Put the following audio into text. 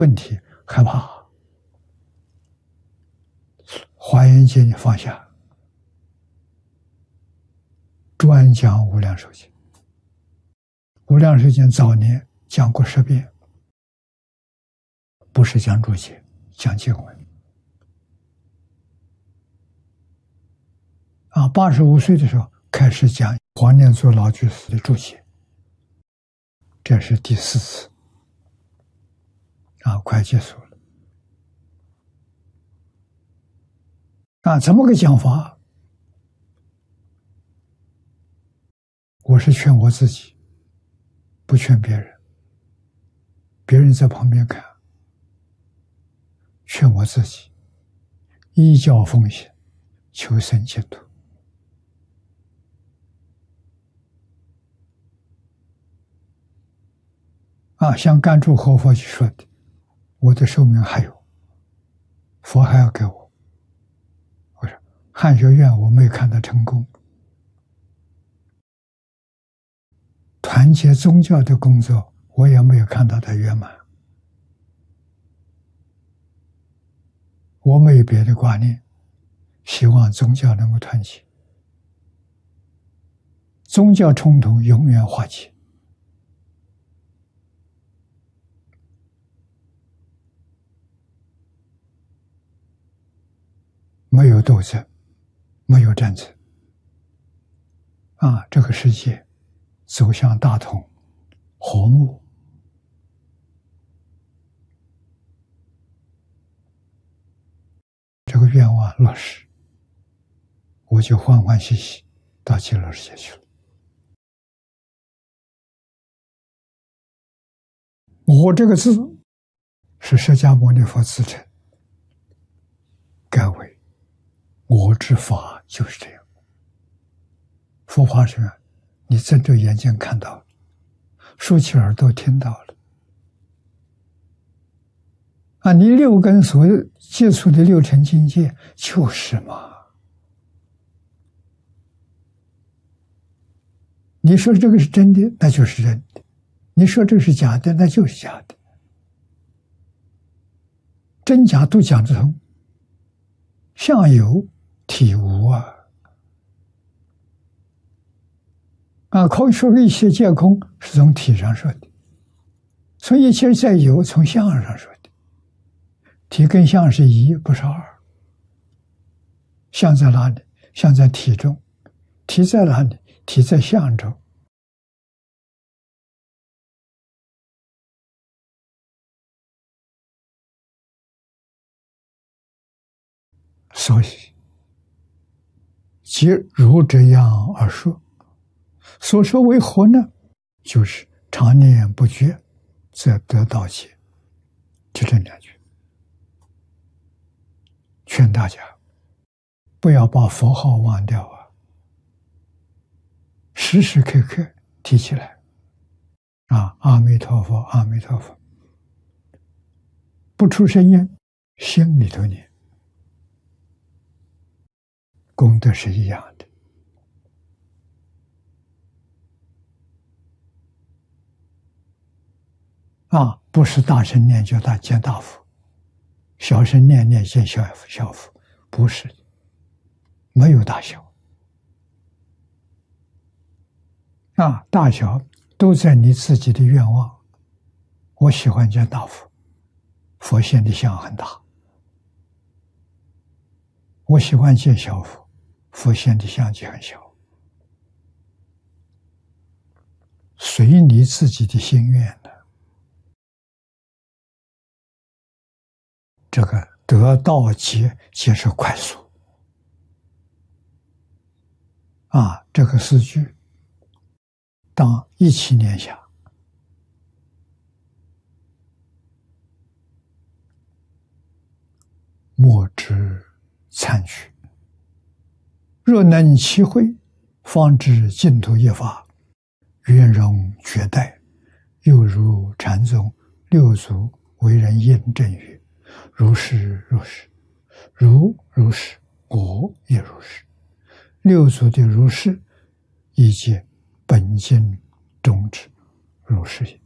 问题，害怕。华严经你放下，专讲无量寿经。无量寿经早年讲过10遍，不是讲注解，讲经文。85岁的时候开始讲黄念祖老居士的注解，这是第4次，快结束了。怎么个讲法？我是劝我自己，不劝别人。别人在旁边看，劝我自己，依教奉行，求生净土。像甘珠活佛说的，我的寿命还有，佛还要给我。我说汉学院我没有看到成功，团结宗教的工作我也没有看到它圆满。我没有别的挂念，希望宗教能够团结，宗教冲突永远化解。没有斗争，没有战争，这个世界走向大同、和睦。这个愿望落实，我就欢欢喜喜到极乐世界去了。我这个字是释迦牟尼佛自称，该为我之法就是这样。佛法是你睁着眼睛看到了，竖起耳朵听到了。你6根所接触的6尘境界就是嘛。你说这个是真的，那就是真的；你说这是假的，那就是假的。真假都讲得通，相有体无可以说一切皆空是从体上说的，从一切在有，从相上说的。体跟相是1，不是2。相在哪里？相在体中。体在哪里？体在相中。所以即如这样而说，所说为何呢？就是常念不绝，则得道解。就这2句，劝大家不要把佛号忘掉时时刻刻提起来阿弥陀佛，阿弥陀佛，不出声音，心里头念，功德是一样的。不是大声念就见大福，小声念见小福，不是的，没有大小。大小都在你自己的愿望。我喜欢见大福，佛现的像很大；我喜欢见小福，佛现的像就很小。随你自己的心愿的。这个得道皆是快速这个4句当一起念下，莫之参取。若能其会，方知净土一法，圆融绝代，又如禅宗6祖为人验证曰：如是如是，如是，我也如是。6祖的如是，以及本经宗旨如是也。